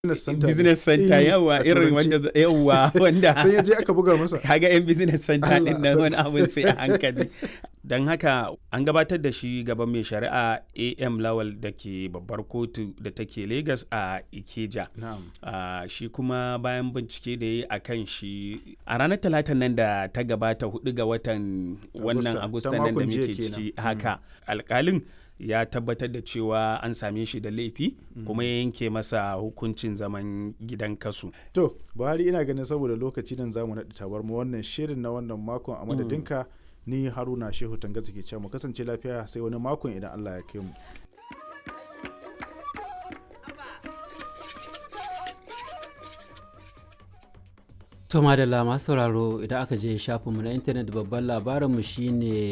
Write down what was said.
business center yawa irin wanda sai ya je aka buga masa kaga yan business center Allah din nan wani abin sai a hankali. Don haka an gabatar da shi gaban mai shari'a AM Lawal da ke babbar kotu da take Lagos a Ikeja. Shi kuma bayan bincike da ya yi a kan shi a ranar talatan nan da ta gabata 4 ga watan wannan Agusta nan da muke ciki haka alkalin ya tabbatar da cewa an same shi da laifi kuma ya yanke masa hukuncin zaman gidan kasu. To Buhari, ina ganin saboda lokaci nan zamu naɗi tabar mu wannan shirin na wannan makon a madadinka ni Haruna Shehu Tangaza ke cewa mu kasance lafiya sai wani makon idan Allah ya kai mu. To madalla masu sauraro, idan aka je shafinmu na intanet babban labarinmu shine